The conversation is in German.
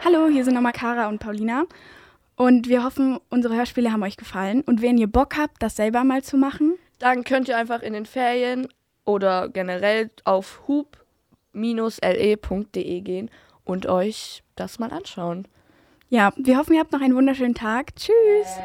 Hallo, hier sind nochmal Kara und Paulina und wir hoffen, unsere Hörspiele haben euch gefallen und wenn ihr Bock habt, das selber mal zu machen, dann könnt ihr einfach in den Ferien oder generell auf hub-le.de gehen und euch das mal anschauen. Ja, wir hoffen, ihr habt noch einen wunderschönen Tag. Tschüss!